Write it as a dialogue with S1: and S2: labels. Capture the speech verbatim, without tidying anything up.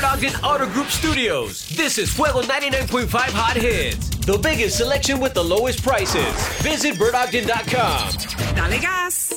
S1: Bert Ogden Auto Group Studios. This is Fuego ninety-nine point five Hot Hits. The biggest selection with the lowest prices. Visit Bert Ogden dot com.
S2: Dale gas.